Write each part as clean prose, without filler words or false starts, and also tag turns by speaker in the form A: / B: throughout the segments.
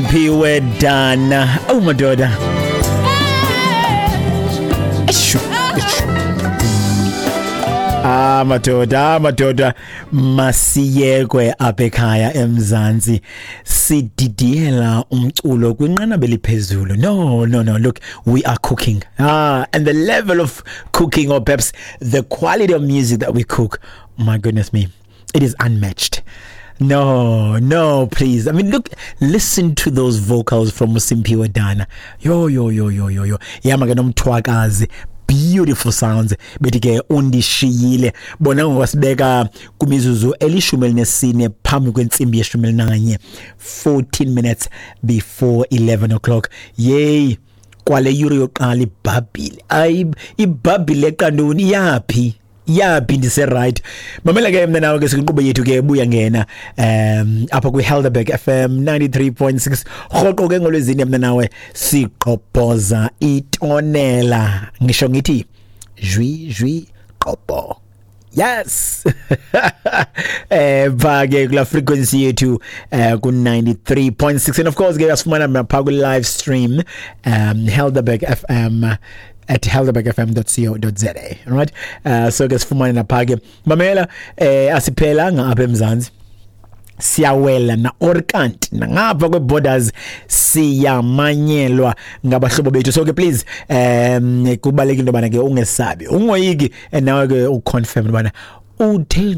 A: Piwe Dana. Oh my daughter. Madoda masiyekwe abekhaya eMzansi sididiela umculo kwinqanaba eliphezulu. No, look, we are cooking. And the level of cooking, or perhaps the quality of music that we cook, my goodness me, it is unmatched. No, please. I mean, look, listen to those vocals from Simphiwe Dana. Yo. Yamagana mthwakazi. Beautiful sounds. Betike undishiyile bona ngwasibeka kumizuzu elishumi elinesine phambi kwentsimbi yeshumi elinanye, 14 minutes before 11 o'clock. Yey kwale yuri yoqala ibhabhile eqanduni yapi ndise right. Mamela ke mna nawe ke sinkqubo yethu ke buya ngena apha ku Helderberg FM 93.6 rhoqo ke ngolwezini mna nawe siqhophoza itonela, ngisho ngithi jwi qopho. Yes. Bage kula frequency yethu ku 93.6, and of course ke asifumana mapha ku live stream Helderberg FM at helderbergfm.co.za. Alright, so ke sifumane naphake mamela asiphelanga apha eMzansi, siyawela na orkanti ngapha kwe borders, siyamanyelwa ngabahlobo bethu. So ke please kubalekile into bana ke ungesabi, ungoyiki, nawe ke uconfirm bana uthe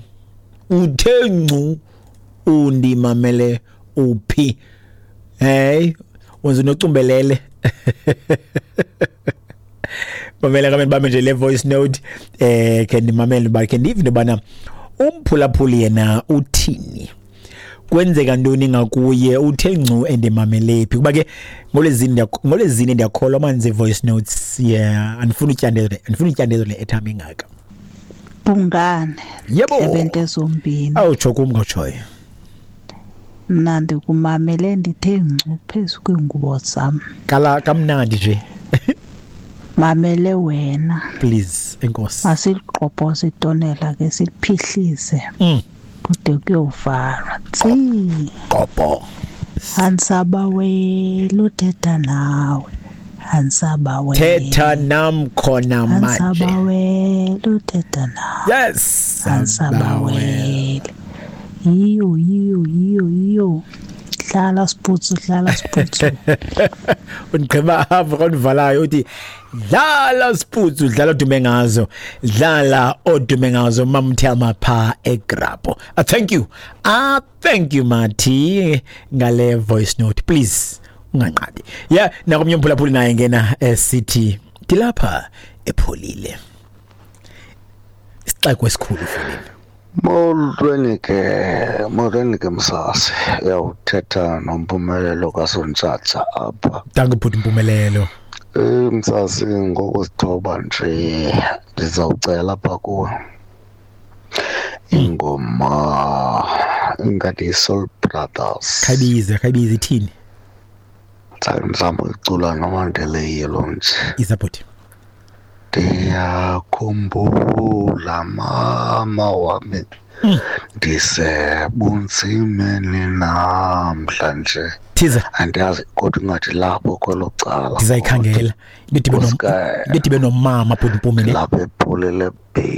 A: ngcu undimamele uphi. Wenza nocumbelele. Mamela kami bami nje le voice note ke ndimamele ba ke ndive bana umphulaphuli yena uthini, kwenzeka ntoni ngakuye, uthe ngcu endimamelephi kuba ke ngolezini ndiyakholwa manje voice notes. Yeah, andifuna utyandezo le airtime ingaka
B: Bungane.
A: Yebo
B: Ebente zombini.
A: Awutsho kum ngotshoyo.
B: Mna ndikumamele ndithe ngcu phezu kwengubo zam.
A: Kala kamnandi nje.
B: Mamele wena.
A: Please, enkosi.
B: Asiliqhophoze itonela ke siliphihlise. Kude kuyovalwa. Tsi.
A: Qopho.
B: Hansaba wena uthetha nawe. Hansaba wena.
A: Thetha nam khona manje.
B: Hansaba wena uthetha nawe.
A: Yes.
B: Hansaba wena. Iyo. Dlala sputsu.
A: Unqheba apha konivalayo uthi dlala sputsu, dlala odume ngazo, dlala odume ngazo mamthelma pha eGrapo. Thank you Mati ngale voice note. Please unganqabi. Yeah, nakomnye umphulaphuli naye ngena city dilapha epholile. Isixeko esikhulu fanele.
C: Molweni ke Msasi, uyawuthetha noMpumelelo kaSontsatsa apha.
A: Danke bhuti Mpumelelo.
C: Msasi, ngokusithoba nje ndizawucela apha kuwe ingoma ingadi Soul Brothers.
A: Khayibize ithini?
C: Ndizama ukucula noMandela yelo nje.
A: Isapoti.
C: Ndiyakhumbula mama wami ndisebunzimeni namhlanje.
A: Thiza
C: andiyazi kodwa ingathi lapho kwelo cala
A: ndizayikhangela ndibe nomama bhuti Mpumele
C: lapho ePholile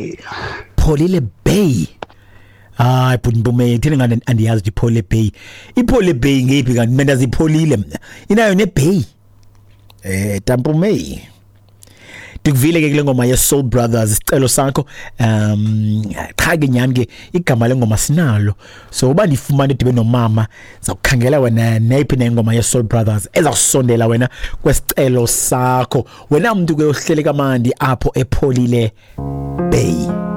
A: Bay. Hayi bhuti Mpumele, thina ngane andiyazi iPholile Bay. iPholile Bay ngephi kanti mina ndazipholile mna inayo neBay Tampumey. Ndikuvile ke kule ngoma ye Soul Brothers, isicelo sakho cha ke nyani ke igama lengoma sinalo, so uba ndifumane dibe nomama zawukhangela wena nayiphi nengoma ye Soul Brothers ezakusondela wena kwesicelo sakho. Wena umuntu ke ohlele kamandi apho ePholile Bay.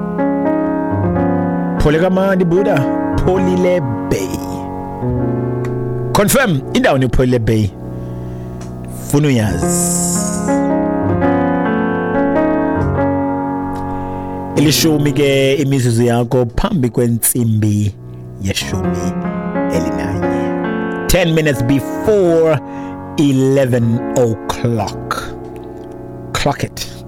A: Pholile kamandi buda, Pholile Bay. Confirm indawo ne Pholile Bay. Funa uyazi. Elishumi ke imizuzu yakho phambi kwentsimbi yeshumi elinanye, 10 minutes before 11 o'clock. Clock it.